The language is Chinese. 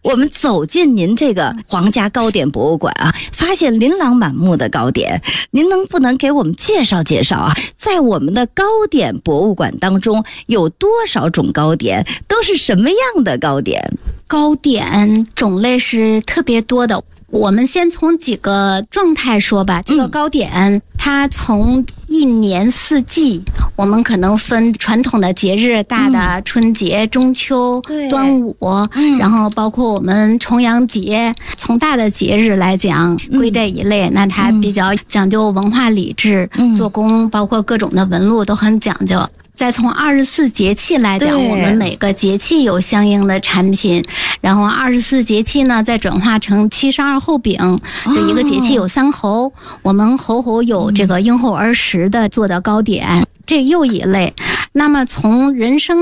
我们走进您这个皇家糕点博物馆啊，发现琳琅满目的糕点，您能不能给我们介绍介绍啊？在我们的糕点博物馆当中，有多少种糕点？都是什么样的糕点？ 糕点种类是特别多的。我们先从几个状态说吧。这个糕点它从一年四季，我们可能分传统的节日，大的春节、中秋、端午，然后包括我们重阳节。从大的节日来讲，归这一类，那它比较讲究文化礼制，做工包括各种的纹路都很讲究。再从24节气来讲，我们每个节气有相应的产品，然后24节气呢再转化成72候饼，就一个节气有3候，我们候有这个应候而食的做的糕点，这又一类。那么从人生